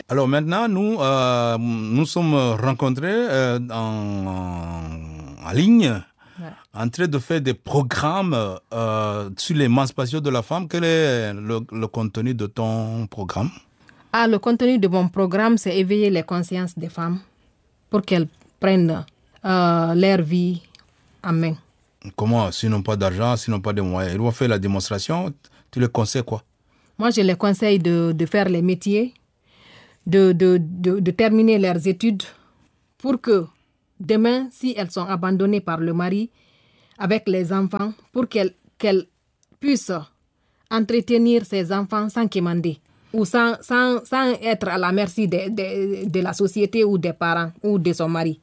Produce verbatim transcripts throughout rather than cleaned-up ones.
Alors maintenant, nous, euh, nous sommes rencontrés euh, en, en, en ligne, ouais. en train de faire des programmes euh, sur l'émancipation de la femme. Quel est le, le contenu de ton programme? Ah, le contenu de mon programme, c'est éveiller les consciences des femmes pour qu'elles prennent euh, leur vie en main. Comment? S'ils n'ont pas d'argent, s'ils n'ont pas de moyens, ils vont faire la démonstration. Tu les conseilles quoi? Moi, je les conseille de, de faire les métiers, de, de, de, de terminer leurs études pour que demain, si elles sont abandonnées par le mari avec les enfants, pour qu'elles, qu'elles puissent entretenir ces enfants sans quémander ou sans, sans, sans être à la merci de, de, de la société ou des parents ou de son mari.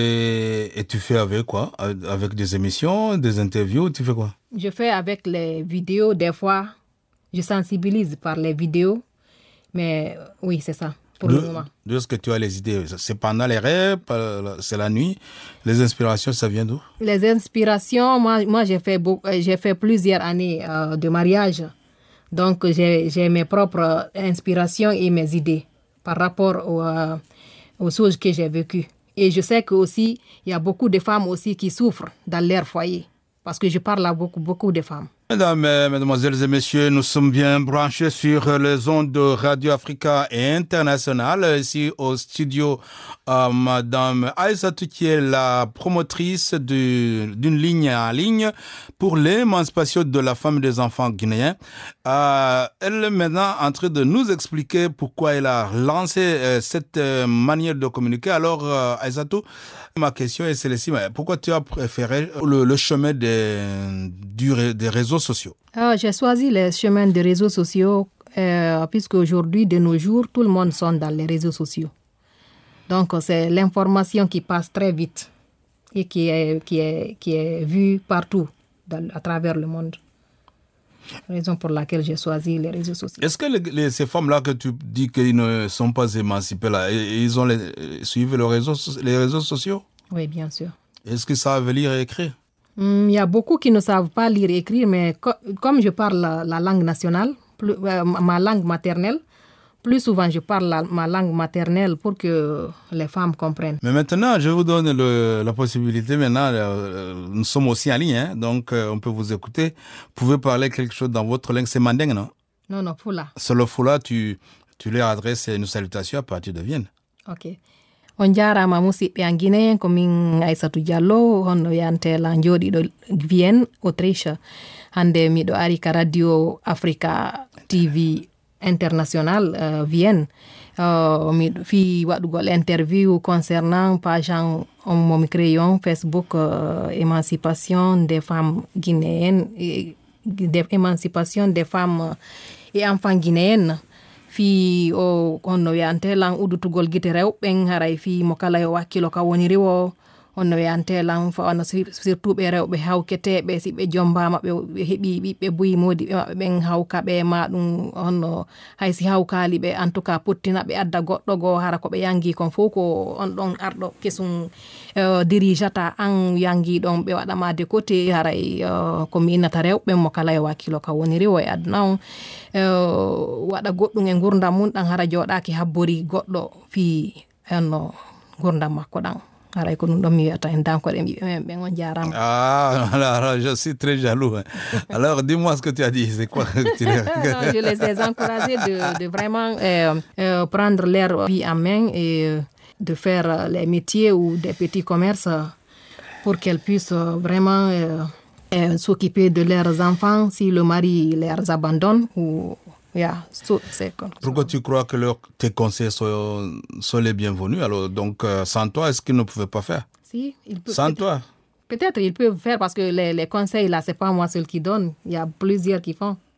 Et, et tu fais avec quoi? Avec des émissions, des interviews, tu fais quoi? Je fais avec les vidéos, des fois, je sensibilise par les vidéos, mais oui, c'est ça, pour de, le moment. D'où est-ce que tu as les idées? C'est pendant les rêves, c'est la nuit? Les inspirations, ça vient d'où? Les inspirations, moi, moi j'ai, fait beaucoup, j'ai fait plusieurs années euh, de mariage, donc j'ai, j'ai mes propres inspirations et mes idées par rapport au, euh, aux choses que j'ai vécues. Et je sais qu'aussi, il y a beaucoup de femmes aussi qui souffrent dans leur foyer. Parce que je parle à beaucoup, beaucoup de femmes. Mesdames, Mesdemoiselles et Messieurs, nous sommes bien branchés sur les ondes de Radio Africa International. Ici au studio, euh, Madame Aïssatou qui est la promotrice de, d'une ligne en ligne pour l'émancipation de la femme et des enfants guinéens. Euh, elle est maintenant en train de nous expliquer pourquoi elle a lancé euh, cette euh, manière de communiquer. Alors, euh, Aïssatou, ma question est celle-ci. Pourquoi tu as préféré le, le chemin des, du, des réseaux sociaux? Ah, j'ai choisi les chemins des réseaux sociaux euh, puisque aujourd'hui, de nos jours, tout le monde sont dans les réseaux sociaux. Donc, c'est l'information qui passe très vite et qui est, qui est, qui est vue partout dans, à travers le monde. Raison pour laquelle j'ai choisi les réseaux sociaux. Est-ce que les, les, ces femmes-là que tu dis qu'ils ne sont pas émancipées, là, ils ont les, suivi les réseaux, les réseaux sociaux? Oui, bien sûr. Est-ce qu'ils savent lire et écrire? Il y a beaucoup qui ne savent pas lire et écrire, mais co- comme je parle la, la langue nationale, plus, euh, ma langue maternelle, plus souvent je parle la, ma langue maternelle pour que les femmes comprennent. Mais maintenant, je vous donne le, la possibilité, maintenant, euh, nous sommes aussi en ligne, hein, donc euh, on peut vous écouter. Vous pouvez parler quelque chose dans votre langue, c'est mandingue, non? Non, non, Fula. Sur le Fula, tu, tu leur adresses une salutation à partir de Vienne. Ok. On jarama musidɓe an guinéen komin Aissatou Diallo honno yantela jooɗiɗo Vienne Autriche. Hande miɗo ari ka radio Africa T V international uh, Vienne. Uh, miɗo fi waɗugol interview concernant page an on momi créé on Facebook uh, émancipation des femmes guinéennes et, de, émancipation des femmes et enfants guinéennes. Fi o honno wiyantelan udutugol gite rewɓen haray fi mo kala yo wakkilo ka woni riwo honno wiyantelan fa ono surtout ɓe rewɓe hawketeɓe si ɓe jombama ɓe heeɓi ɓiɓɓe buyi modi ɓe maɓɓe ɓen hawka ɓe ma ɗum honno haysi hawkali ɓe en tout cas pottina ɓe adda goɗɗo goo hara ko ɓe yangi kon fof ko on ɗon arɗo kesum uh, dirigeata an yangi ɗon ɓe waɗama de côté haray uh, komi innata rewɓe mo kala yo wakkilo ka woni riwo e aduna on Uh, waɗa goɗɗum e gurdam mum ɗan hara jooɗaki habbori goɗɗo fi henno gurdam makko ɗan haray ko ɗum ɗon mi wiyata en dankoɗe mbiɓe men ɓen on jarama. Ah, alors je suis très jaloux. Alors dis-moi ce que tu as dit, c'est quoi? Tu les... Non, je les ai encouragés de, de vraiment euh, euh, prendre leur vie en main et de faire les métiers ou des petits commerces pour qu'elles puissent vraiment euh, Euh, s'occuper de leurs enfants si le mari les abandonne ou yeah, so, c'est comme Pourquoi tu crois que leur, tes conseils sont, sont les bienvenus? Alors donc euh, sans toi, est-ce qu'ils ne pouvaient pas faire? Si, ils peuvent, sans peut-être, toi? Peut-être ils peuvent faire parce que les, les conseils là, c'est pas moi seul qui donne. Il y a plusieurs qui font.